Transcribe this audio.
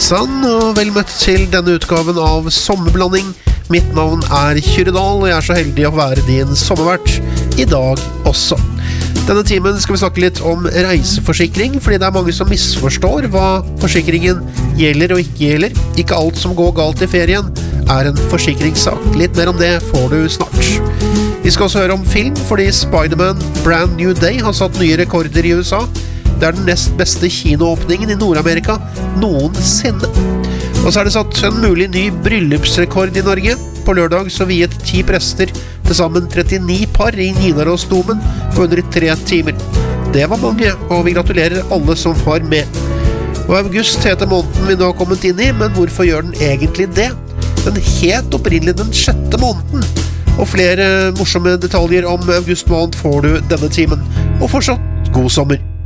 Sann, og vel møtt til denne utgaven av Sommerblanding. Mitt navn Kyrre Dahl, og jeg så heldig å være din sommervert I dag også. Denne timen skal vi snakke litt om reiseforsikring, fordi det mange som misforstår hva forsikringen gjelder og ikke gjelder. Ikke alt som går galt I ferien en forsikringssak. Litt mer om det får du snart. Vi skal også høre om film, fordi Spider-Man Brand New Day har satt nye rekorder I USA. Det den nest beste kinoåpningen I Nord-Amerika noensinne. Og så det satt en mulig ny bryllupsrekord I Norge. På lørdag så viet 10 prester til sammen 39 par I Nidarosdomen på under 3 timer. Det var mange, og vi gratulerer alle som var med. Og august heter måneden vi nå har kommet inn I, men hvorfor gjør den egentlig det? Den het opprinnelig den 6. måneden. Og flere morsomme detaljer om august måned får du denne timen. Og fortsatt god sommer!